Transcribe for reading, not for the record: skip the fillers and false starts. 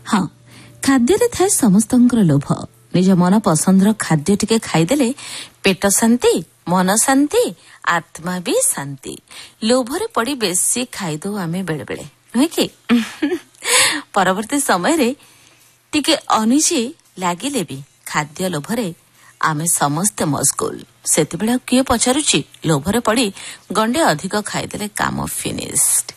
ହଁ, ଖାଦ୍ୟରେ ଥାଏ ସମସ୍ତଙ୍କର ଲୋଭ। ନିଜ ମନ ପସନ୍ଦର ଖାଦ୍ୟ ଟିକେ ଖାଇଦେଲେ ପେଟ ଶାନ୍ତି, ମନ ଶାନ୍ତି, ଆତ୍ମା ବି ଶାନ୍ତି। ଲୋଭରେ ପଡି ବେଶୀ ଖାଇଦଉ ଆମେ ବେଳେବେଳେ, ନୁହେଁ କି? ପରବର୍ତ୍ତୀ ସମୟରେ ଟିକେ ଅନିଜି ଲାଗିଲେ ବି ଖାଦ୍ୟ ଲୋଭରେ ଆମେ ସମସ୍ତେ ମସଗୁଲ। ସେତେବେଳେ ଆଉ କିଏ ପଚାରୁଛି? ଲୋଭରେ ପଡି ଗଣ୍ଡେ ଅଧିକ ଖାଇଦେଲେ କାମ ଫିନିଶ୍ଡ।